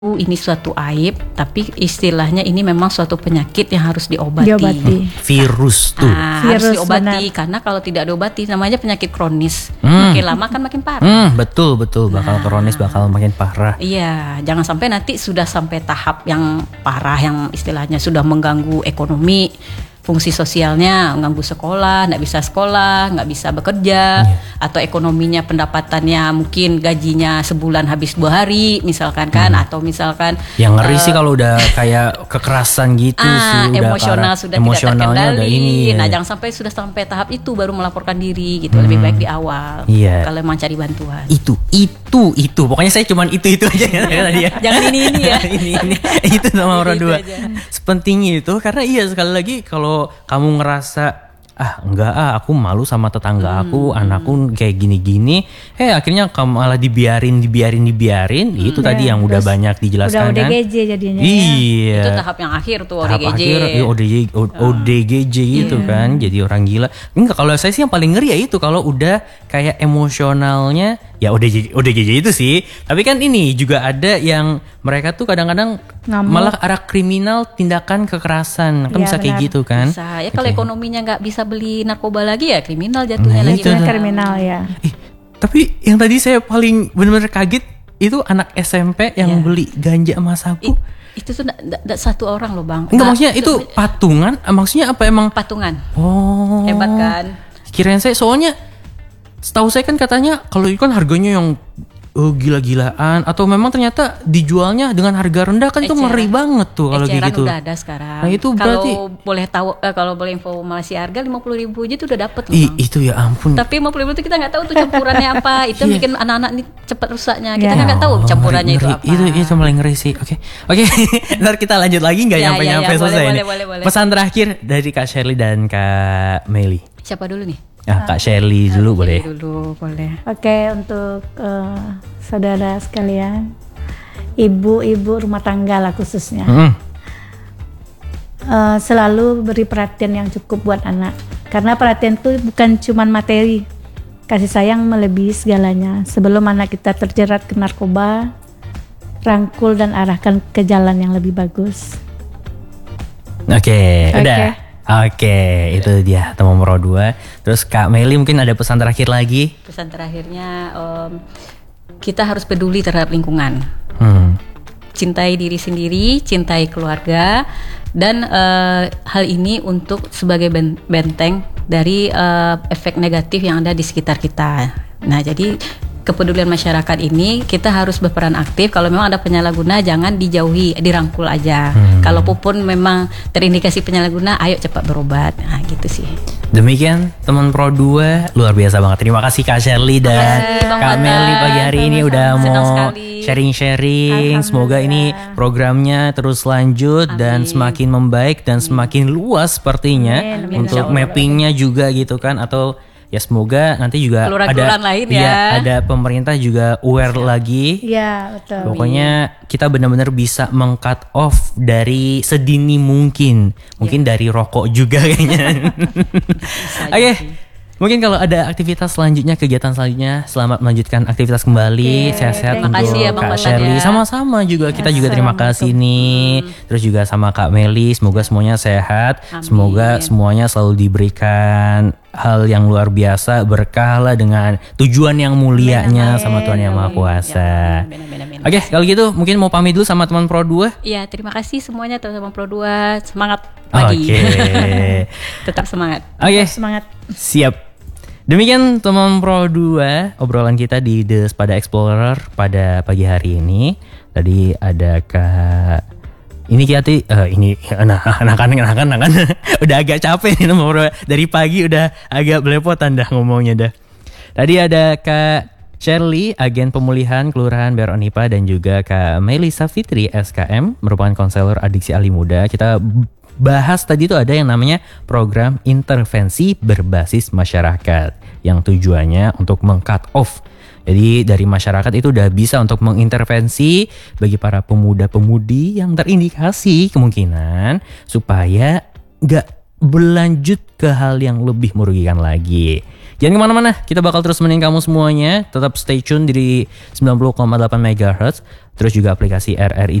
ini suatu aib, tapi istilahnya ini memang suatu penyakit yang harus diobati. Virus tuh. Harus diobati, benar. Karena kalau tidak diobati namanya penyakit kronis. Makin lama kan makin parah. Betul, bakal kronis, bakal makin parah. Iya, jangan sampai nanti sudah sampai tahap yang parah, yang istilahnya sudah mengganggu ekonomi, fungsi sosialnya, mengganggu sekolah, nggak bisa bekerja, atau ekonominya, pendapatannya mungkin gajinya sebulan habis 2 hari misalkan kan, atau misalkan yang ngeri sih kalau udah kayak kekerasan gitu sih, emosional sudah tidak terkendali. Nah, jangan sampai sudah sampai tahap itu baru melaporkan diri gitu. Lebih baik di awal. Iya. Kalau emang cari bantuan. Itu. Pokoknya saya cuman itu aja ya tadi ya. Jangan ini ya. ini. Itu sama orang dua. Sepentingnya itu karena sekali lagi kalau kamu ngerasa aku malu sama tetangga aku, anakku kayak gini-gini, akhirnya kamu malah dibiarin, itu tadi yang udah banyak dijelaskan udah kan. ODGJ jadinya. Iya. Itu tahap yang akhir tuh, tahap ODGJ. ODGJ gitu kan, jadi orang gila. Enggak, kalau saya sih yang paling ngeri ya itu kalau udah kayak emosionalnya ya ODGJ itu sih. Tapi kan ini juga ada yang mereka tuh kadang-kadang malah arah kriminal, tindakan kekerasan kan, bisa kayak gitu kan. Bisa. Ya kalau ekonominya nggak bisa beli narkoba lagi ya kriminal jatuhnya lagi. Itu kriminal ya. Tapi yang tadi saya paling benar-benar kaget itu anak SMP yang beli ganja sama sabu. Itu tuh enggak satu orang loh Bang. Enggak, maksudnya itu patungan, maksudnya apa emang? Patungan. Oh. Hebat kan? Kirain saya, soalnya setahu saya kan katanya kalau itu kan harganya yang gila-gilaan, atau memang ternyata dijualnya dengan harga rendah kan. Itu ngeri banget tuh kalau kayak gitu. Udah ada sekarang. Nah, itu berarti kalau boleh informasi harga 50.000 aja tuh udah dapet loh. Itu ya ampun. Tapi 50.000 itu kita nggak tahu tuh campurannya apa. Itu bikin anak-anak ini cepat rusaknya. Kita nggak tahu campurannya itu apa. Itu mulai ngeri sih. Oke. Ntar kita lanjut lagi nggak nyampe selesai ini. Boleh. Pesan terakhir dari Kak Shirley dan Kak Meli. Siapa dulu nih? Kak Shirley dulu boleh. Oke, untuk saudara sekalian, ibu-ibu rumah tangga lah khususnya, selalu beri perhatian yang cukup buat anak. Karena perhatian itu bukan cuma materi, kasih sayang melebihi segalanya. Sebelum anak kita terjerat ke narkoba, rangkul dan arahkan ke jalan yang lebih bagus. Oke. Udah. Oke, itu dia teman Pro 2. Terus Kak Meli mungkin ada pesan terakhir lagi? Pesan terakhirnya, kita harus peduli terhadap lingkungan. Cintai diri sendiri, cintai keluarga, dan hal ini untuk sebagai benteng dari efek negatif yang ada di sekitar kita. Nah, jadi kepedulian masyarakat ini kita harus berperan aktif. Kalau memang ada penyalahguna jangan dijauhi, dirangkul aja. Kalau pun memang terindikasi penyalahguna, ayo cepat berobat. Nah, gitu sih. Demikian teman Pro 2, luar biasa banget. Terima kasih Kak Shirley dan Kak Meli pagi hari ini udah mau sharing-sharing. Semoga ini programnya terus lanjut dan semakin membaik dan semakin luas sepertinya. Untuk mappingnya juga gitu kan, atau ya semoga nanti juga ada pemerintah juga aware lagi. Iya, betul. Pokoknya kita benar-benar bisa meng-cut off dari sedini mungkin dari rokok juga kayaknya. Oke. Mungkin kalau ada aktivitas selanjutnya, kegiatan selanjutnya, selamat melanjutkan aktivitas kembali. Sehat-sehat untuk Kak Shirley. Sama-sama juga, kita juga terima kasih nih. Terus juga sama Kak Meli, semoga semuanya sehat. Amin. Semoga semuanya selalu diberikan hal yang luar biasa, berkah lah dengan tujuan yang mulianya sama Tuhan Yang Maha Kuasa. Oke, kalau gitu mungkin mau pamit dulu sama teman Pro 2. Iya, terima kasih semuanya teman-teman Pro 2. Semangat pagi. Tetap semangat. Oke. Semangat. Siap. Demikian teman Pro 2 obrolan kita di The Spada Explorer pada pagi hari ini. Tadi ada Kak ini anak-anak udah agak capek nih teman Pro. Dari pagi udah agak belepotan dah ngomongnya dah. Tadi ada Kak Shirley, agen pemulihan Kelurahan Beronipa, dan juga Kak Melisa Fitri SKM, merupakan konselor adiksi Ali Muda. Kita bahas tadi tuh ada yang namanya program intervensi berbasis masyarakat yang tujuannya untuk meng-cut off. Jadi dari masyarakat itu udah bisa untuk mengintervensi bagi para pemuda-pemudi yang terindikasi kemungkinan supaya gak berlanjut ke hal yang lebih merugikan lagi. Jangan kemana-mana, kita bakal terus menemani kamu semuanya. Tetap stay tune di 90,8 MHz. Terus juga aplikasi RRI